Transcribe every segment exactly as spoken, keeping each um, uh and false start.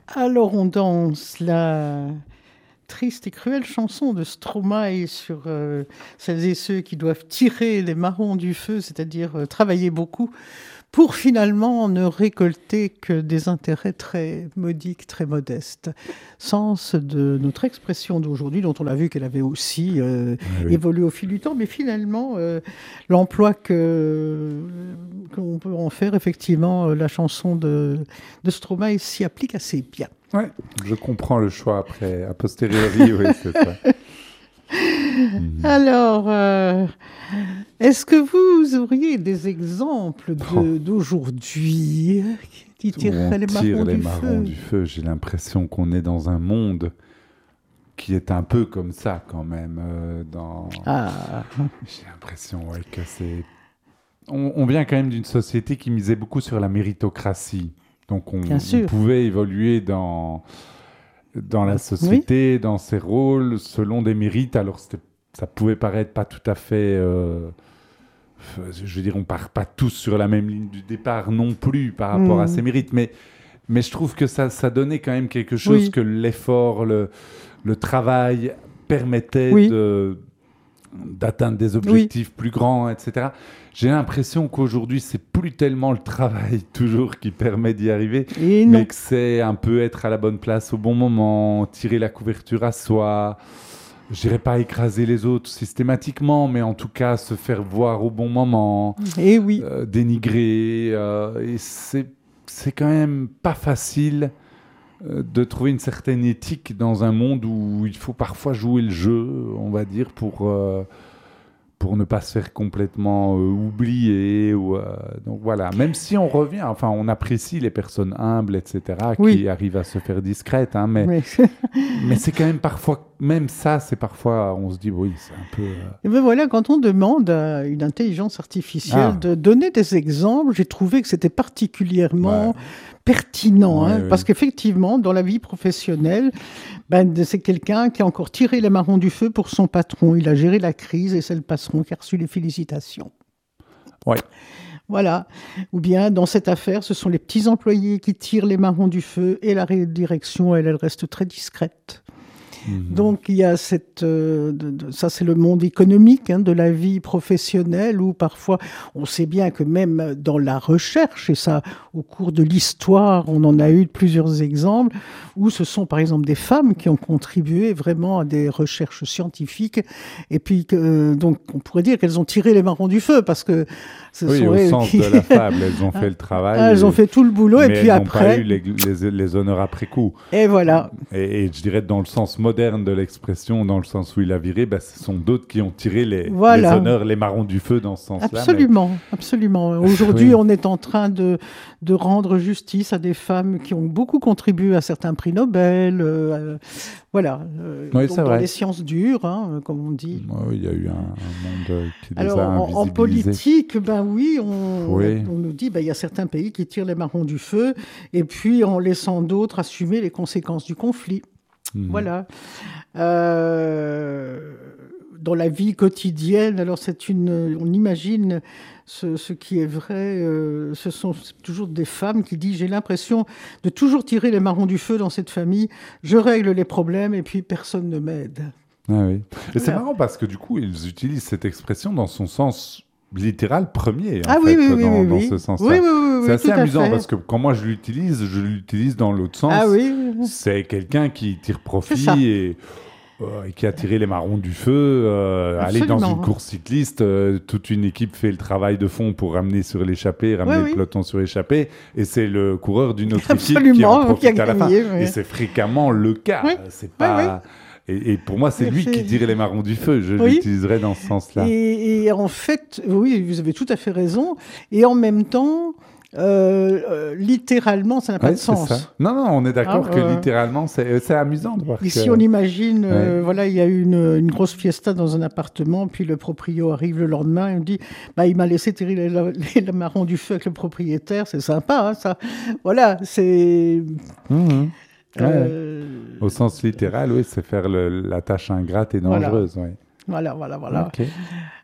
Alors on danse la triste et cruelle chanson de Stromae sur euh, celles et ceux qui doivent tirer les marrons du feu, c'est-à-dire euh, travailler beaucoup, pour finalement ne récolter que des intérêts très modiques, très modestes. Sens de notre expression d'aujourd'hui, dont on a vu qu'elle avait aussi euh, Oui, oui. évolué au fil du temps, mais finalement, euh, l'emploi que, qu'on peut en faire, effectivement, euh, la chanson de, de Stromae s'y applique assez bien. Ouais, je comprends le choix après, a posteriori, oui, c'est ça. Mhm. Alors, euh, est-ce que vous auriez des exemples Oh, de, d'aujourd'hui qui où on tireraient les tire marrons les du marrons feu? du feu, j'ai l'impression qu'on est dans un monde qui est un peu comme ça quand même. euh, dans... Ah, J'ai l'impression ouais, que c'est... On, on vient quand même d'une société qui misait beaucoup sur la méritocratie. Donc on, bien on sûr. pouvait évoluer dans, dans la Oui, société, dans ses rôles, selon des mérites. Alors c'était- ça pouvait paraître pas tout à fait... euh, je veux dire, on part pas tous sur la même ligne du départ non plus par rapport à hmm, ses mérites, mais, mais je trouve que ça, ça donnait quand même quelque chose oui, que l'effort, le, le travail permettait oui, de, d'atteindre des oui. objectifs plus grands, et cetera. J'ai l'impression qu'aujourd'hui, c'est plus tellement le travail toujours qui permet d'y arriver, Et mais non. que c'est un peu être à la bonne place au bon moment, tirer la couverture à soi. Je dirais pas écraser les autres systématiquement, mais en tout cas se faire voir au bon moment, Et oui. euh, dénigrer. euh, et c'est, c'est quand même pas facile euh, de trouver une certaine éthique dans un monde où il faut parfois jouer le jeu, on va dire, pour, euh, pour ne pas se faire complètement euh, oublier. Ou, euh, donc voilà, même si on revient, enfin on apprécie les personnes humbles, et cetera, Oui. qui arrivent à se faire discrètes, hein, mais, Oui. mais c'est quand même parfois, même ça, c'est parfois, on se dit, oui, c'est un peu... euh, Et ben voilà, quand on demande à une intelligence artificielle Ah, de donner des exemples, j'ai trouvé que c'était bah, particulièrement pertinent, ouais, hein, parce ouais. qu'effectivement, dans la vie professionnelle, ben, de- c'est quelqu'un qui a encore tiré les marrons du feu pour son patron. Il a géré la crise et c'est le patron qui a reçu les félicitations. Ouais. Voilà. Ou bien, dans cette affaire, ce sont les petits employés qui tirent les marrons du feu et la ré- direction, elle, elle reste très discrète. Mhm. Donc il y a cette, euh, de- de- ça c'est le monde économique hein, de la vie professionnelle où parfois on sait bien que même dans la recherche, et ça au cours de l'histoire on en a eu plusieurs exemples, où ce sont par exemple des femmes qui ont contribué vraiment à des recherches scientifiques et puis que, euh, donc on pourrait dire qu'elles ont tiré les marrons du feu parce que ce Oui, sont au elles sens qui... de la fable, elles ont fait le travail, elles ont et- fait tout le boulot et mais puis elles n'ont pas eu après, les, les- les honneurs après coup. et voilà. Et, et je dirais dans le sens moderne de l'expression, dans le sens où il a viré, bah, ce sont d'autres qui ont tiré les, les Voilà. honneurs, les marrons du feu dans ce sens-là. Mais Absolument, absolument. Aujourd'hui, oui, on est en train de, de rendre justice à des femmes qui ont beaucoup contribué à certains prix Nobel, euh, euh, voilà, euh, oui, donc c'est dans les vrai. sciences dures, hein, comme on dit. Oui, il y a eu un, un monde euh, qui les Alors, a en, en invisibilisés. politique, ben oui, on, on a- Oui. on nous dit, ben, il y a certains pays qui tirent les marrons du feu, et puis en laissant d'autres assumer les conséquences du conflit. Mhm. Voilà. Euh, dans la vie quotidienne, alors c'est une, on imagine ce, ce qui est vrai, euh, ce sont toujours des femmes qui disent, j'ai l'impression de toujours tirer les marrons du feu dans cette famille, je règle les problèmes et puis personne ne m'aide. Ah oui. Et c'est Voilà. marrant parce que du coup, ils utilisent cette expression dans son sens littéral premier, en Ah oui, fait, oui, oui, dans, oui, dans oui. ce Oui, sens-là. oui, oui, C'est oui, assez tout à amusant fait. parce que quand moi je l'utilise, je l'utilise dans l'autre Ah sens. oui, C'est quelqu'un qui tire c'est ça, profit et, euh, et qui a tiré les marrons du feu. Euh, aller dans une absolument. course cycliste, euh, toute une équipe fait le travail de fond pour ramener sur l'échappée, Oui, ramener le oui, peloton sur l'échappée, et c'est le coureur d'une autre équipe qui en absolument, qui a profite à la fin. gagné. Et Oui, c'est fréquemment le cas. oui, C'est oui. Oui. pas... Et, et pour moi, c'est Et lui qui c'est- tire les marrons du feu. Je Oui. l'utiliserai dans ce sens-là. Et, et en fait, oui, vous avez tout à fait raison. Et en même temps, euh, euh, littéralement, ça n'a pas Oui, de c'est sens. ça. Non, non, on est d'accord Hein, que euh, littéralement, c'est c'est amusant de voir Ici, que... on imagine, euh, Ouais. voilà, il y a eu une, une grosse fiesta dans un appartement, puis le proprio arrive le lendemain et me dit, bah, il m'a laissé tirer les, les, les marrons du feu avec le propriétaire, c'est sympa, hein, ça. Voilà, c'est... Mhm. Ouais. euh, Au sens littéral, oui, c'est faire le- la tâche ingrate et voilà, dangereuse. Oui. voilà, voilà, voilà. Ok.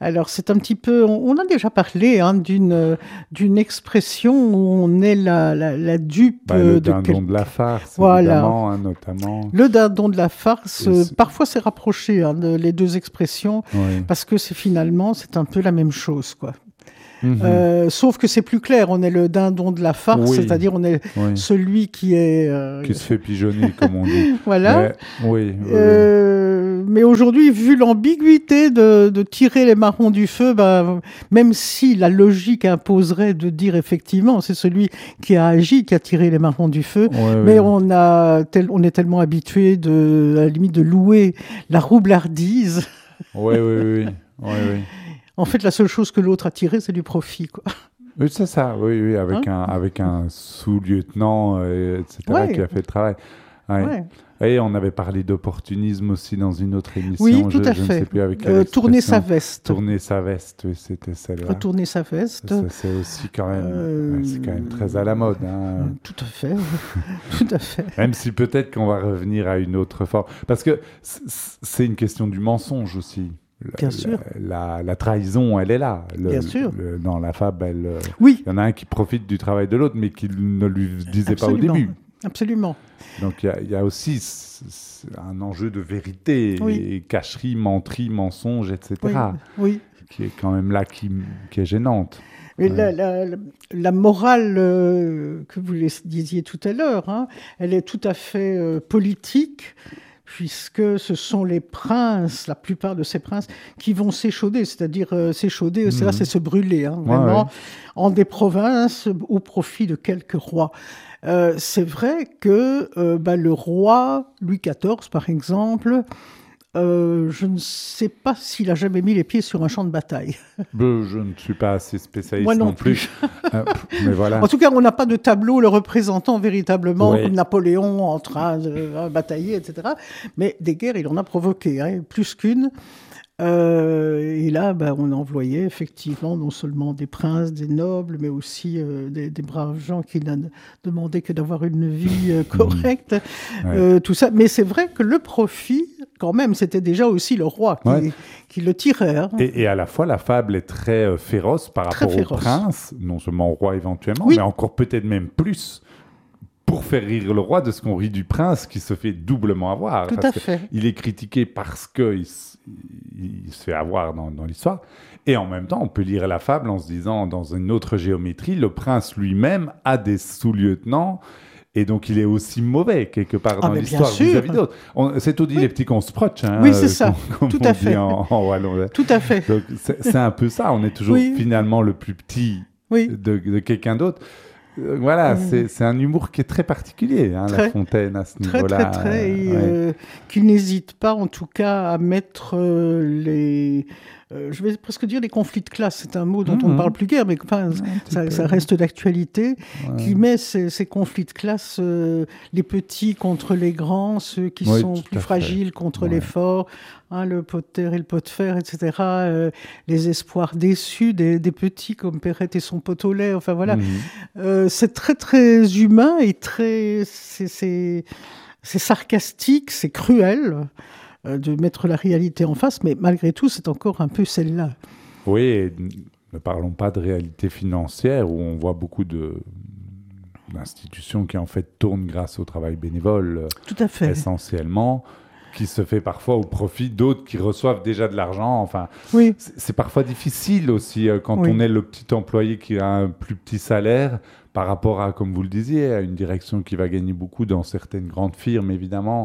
Alors, c'est un petit peu... On, on a déjà parlé hein, d'une, d'une expression où on est la, la, la dupe bah, le de... dindon quel... de la farce, voilà. évidemment, hein, notamment. Le dindon de la farce, c'est... parfois c'est rapproché, hein, de, les deux expressions, oui. parce que c'est, finalement, c'est un peu la même chose, quoi. Mmh. Euh, sauf que c'est plus clair, on est le dindon de la farce, oui. c'est-à-dire on est oui. celui qui est... Euh... Qui se fait pigeonner, comme on dit. Voilà. Mais, oui, oui, euh, oui. mais aujourd'hui, vu l'ambiguïté de, de tirer les marrons du feu, bah, même si la logique imposerait de dire effectivement c'est celui qui a agi qui a tiré les marrons du feu, oui, mais oui. On, a tel, on est tellement habitué de, à la limite de louer la roublardise. Oui, oui, oui. oui, oui. En fait, la seule chose que l'autre a tiré, c'est du profit, quoi. Oui, c'est ça, oui, oui, avec, hein un, avec un sous-lieutenant, euh, et cetera, ouais. qui a fait le travail. Ouais. Ouais. Et on avait parlé d'opportunisme aussi dans une autre émission. Oui, tout je, à je fait. Ne sais plus avec euh, tourner sa veste. Tourner sa veste, oui, c'était celle-là. Retourner sa veste. Ça, ça, c'est aussi quand même, euh... ouais, c'est quand même très à la mode. Hein. Tout à fait, tout à fait. Même si peut-être qu'on va revenir à une autre forme. Parce que c'est une question du mensonge aussi. Bien la, sûr. La, la trahison, elle est là. Le, Bien sûr. Le, dans la fable, elle, oui. il y en a un qui profite du travail de l'autre, mais qui ne lui disait Absolument. pas au début. Absolument. Donc il y, y a aussi un enjeu de vérité, oui. et cacherie, menterie, mensonge, et cetera. Oui. oui. Qui est quand même là, qui, qui est gênante. Mais ouais. la, la, la morale euh, que vous disiez tout à l'heure, hein, elle est tout à fait euh, politique, puisque ce sont les princes, la plupart de ces princes, qui vont s'échauder, c'est-à-dire euh, s'échauder, mmh. c'est, là, c'est se brûler, hein, vraiment, ouais, ouais. en des provinces au profit de quelques rois. Euh, c'est vrai que euh, bah, le roi Louis quatorze, par exemple, euh, je ne sais pas s'il a jamais mis les pieds sur un champ de bataille. Ben, je ne suis pas assez spécialiste Moi non, non plus. plus. euh, mais voilà. En tout cas, on n'a pas de tableau le représentant véritablement ouais. comme Napoléon en train de euh, batailler, et cetera. Mais des guerres, il en a provoqué, hein, plus qu'une. Euh, et là, ben, on envoyait effectivement non seulement des princes, des nobles, mais aussi euh, des, des braves gens qui ne demandaient que d'avoir une vie euh, correcte, mmh. ouais. euh, tout ça. Mais c'est vrai que le profit, quand même, c'était déjà aussi le roi qui, ouais. qui le tirait. Hein. Et, et à la fois, la fable est très euh, féroce par très rapport féroce. au prince, non seulement au roi éventuellement, oui. mais encore peut-être même plus. Pour faire rire le roi de ce qu'on rit du prince qui se fait doublement avoir. Tout parce à fait. Il est critiqué parce qu'il il se fait avoir dans, dans l'histoire. Et en même temps, on peut lire la fable en se disant, dans une autre géométrie, le prince lui-même a des sous-lieutenants. Et donc, il est aussi mauvais, quelque part, ah dans mais l'histoire, bien vis-à-vis d'autres. On, c'est tout dit, oui. les petits qu'on se proche. Hein, oui, c'est ça. Comme, comme tout on à dit fait. En, en wallon. Tout à fait. Donc, c'est, c'est un peu ça. On est toujours oui. finalement le plus petit oui. de, de quelqu'un d'autre. Voilà, mmh. c'est, c'est un humour qui est très particulier, hein, très, La Fontaine, à ce très, niveau-là. Très, très, euh, et ouais. euh, qu'il n'hésite pas, en tout cas, à mettre euh, les... Euh, je vais presque dire les conflits de classe, c'est un mot dont mmh. on ne parle plus guère, mais enfin, ça, ça reste d'actualité, ouais. qui met ces, ces conflits de classe, euh, les petits contre les grands, ceux qui oui, sont plus fragiles fait. contre ouais. les forts, hein, le pot de terre et le pot de fer, et cetera, euh, les espoirs déçus des, des petits comme Perrette et son pot au lait, enfin voilà. Mmh. Euh, c'est très très humain et très... c'est, c'est, c'est sarcastique, c'est cruel de mettre la réalité en face, mais malgré tout, c'est encore un peu celle-là. Oui, et ne parlons pas de réalité financière, où on voit beaucoup de, d'institutions qui, en fait, tournent grâce au travail bénévole, tout à fait. essentiellement, qui se fait parfois au profit d'autres qui reçoivent déjà de l'argent. Enfin, oui. c'est, c'est parfois difficile aussi, quand oui. on est le petit employé qui a un plus petit salaire, par rapport à, comme vous le disiez, à une direction qui va gagner beaucoup dans certaines grandes firmes, évidemment.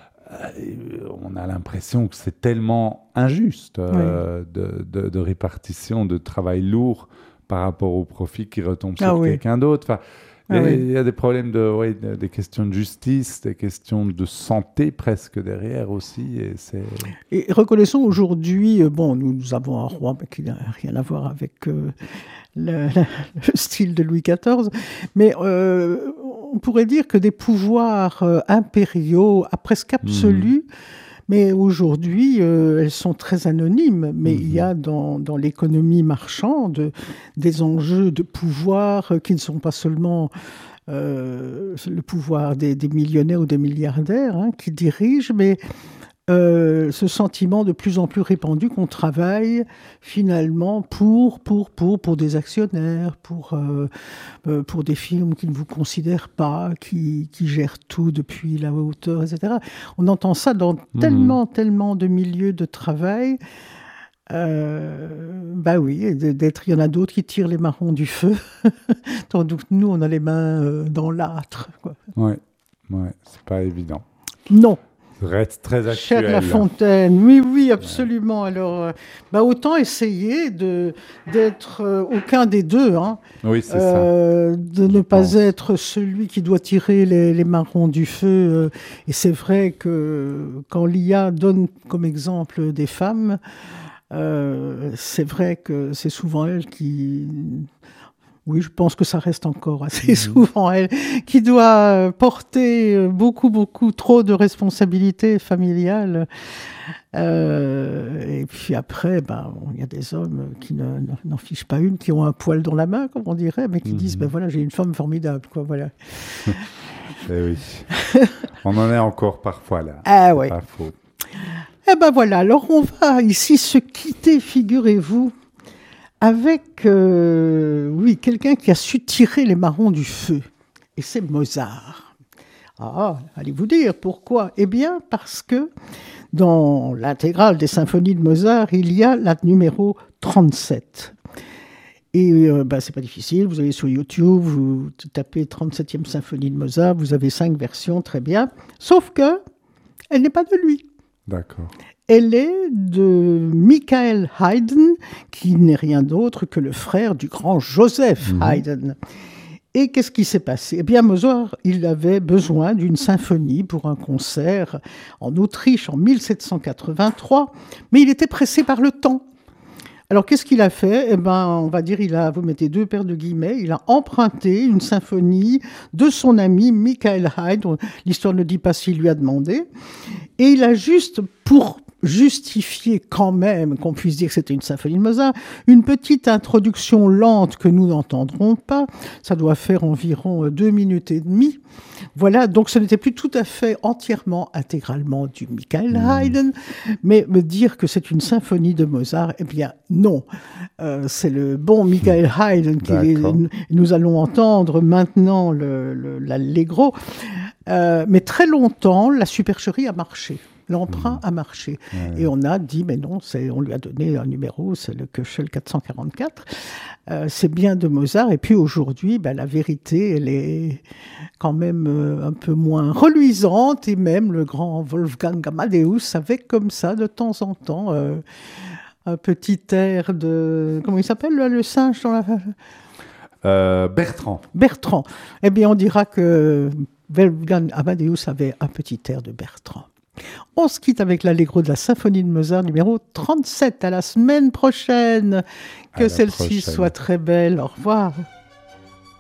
On a l'impression que c'est tellement injuste euh, oui. de, de, de répartition de travail lourd par rapport au profit qui retombe ah sur oui. quelqu'un d'autre. Enfin, ah il oui. y a des problèmes, de, ouais, de, des questions de justice, des questions de santé presque derrière aussi. Et, c'est... et reconnaissons aujourd'hui, bon, nous, nous avons un roi mais qui n'a rien à voir avec euh, le, le, le style de Louis quatorze, mais euh, on pourrait dire que des pouvoirs euh, impériaux, à presque absolus, mmh. mais aujourd'hui, euh, elles sont très anonymes. Mais mmh. il y a dans, dans l'économie marchande des enjeux de pouvoir qui ne sont pas seulement euh, le pouvoir des, des millionnaires ou des milliardaires hein, qui dirigent, mais Euh, ce sentiment de plus en plus répandu qu'on travaille finalement pour, pour, pour, pour des actionnaires, pour, euh, euh, pour des firmes qui ne vous considèrent pas, qui, qui gèrent tout depuis la hauteur, et cetera. On entend ça dans mmh. tellement, tellement de milieux de travail. Euh, bah oui, d'être, il y en a d'autres qui tirent les marrons du feu, tandis que nous, on a les mains euh, dans l'âtre. Oui, ouais, c'est pas évident. Non. Reste très actuel. Cher Lafontaine, oui, oui, absolument. Ouais. Alors, euh, bah, autant essayer de, d'être euh, aucun des deux. Hein. Oui, c'est euh, ça. De ne pas pense. être celui qui doit tirer les, les marrons du feu. Euh, et c'est vrai que quand l'I A donne comme exemple des femmes, euh, c'est vrai que c'est souvent elles qui... Oui, je pense que ça reste encore assez mmh. souvent elle qui doit porter beaucoup, beaucoup trop de responsabilités familiales. Euh, et puis après, ben, il y a des hommes qui ne, n'en fichent pas une, qui ont un poil dans la main, comme on dirait, mais qui mmh. disent, ben voilà, j'ai une femme formidable, quoi, voilà. Eh oui, on en est encore parfois là. Ah oui. Pas faux. Eh ben voilà, alors on va ici se quitter, figurez-vous, avec, euh, oui, quelqu'un qui a su tirer les marrons du feu. Et c'est Mozart. Ah, allez vous dire pourquoi ? Eh bien, parce que dans l'intégrale des symphonies de Mozart, il y a la numéro trente-sept. Et euh, ben, c'est pas difficile, vous allez sur YouTube, vous tapez trente-septième symphonie de Mozart, vous avez cinq versions, très bien. Sauf que, elle n'est pas de lui. D'accord. Elle est de Michael Haydn, qui n'est rien d'autre que le frère du grand Joseph mmh. Haydn. Et qu'est-ce qui s'est passé ? Eh bien, Mozart, il avait besoin d'une symphonie pour un concert en Autriche en mille sept cent quatre-vingt-trois, mais il était pressé par le temps. Alors, qu'est-ce qu'il a fait ? Eh ben, on va dire, il a, vous mettez deux paires de guillemets, il a emprunté une symphonie de son ami Michael Haydn. L'histoire ne dit pas s'il lui a demandé. Et il a juste, pour justifier quand même qu'on puisse dire que c'était une symphonie de Mozart, une petite introduction lente que nous n'entendrons pas. Ça doit faire environ deux minutes et demie. Voilà, donc ce n'était plus tout à fait entièrement, intégralement du Michael Haydn, mais me dire que c'est une symphonie de Mozart, eh bien non. Euh, c'est le bon Michael Haydn qui est, nous allons entendre maintenant le, le, l'allegro. Euh, mais très longtemps, la supercherie a marché. L'emprunt mmh. a marché. Ouais. Et on a dit, mais non, c'est, on lui a donné un numéro, c'est le Köchel quatre cent quarante-quatre. Euh, c'est bien de Mozart. Et puis aujourd'hui, ben, la vérité, elle est quand même euh, un peu moins reluisante. Et même le grand Wolfgang Amadeus avait comme ça, de temps en temps, euh, un petit air de... Comment il s'appelle, là, le singe dans la... euh, Bertrand. Bertrand. Eh bien, on dira que Wolfgang Amadeus avait un petit air de Bertrand. On se quitte avec l'allegro de la symphonie de Mozart numéro trente-sept. À la semaine prochaine. Que celle-ci prochaine. Soit très belle. Au revoir.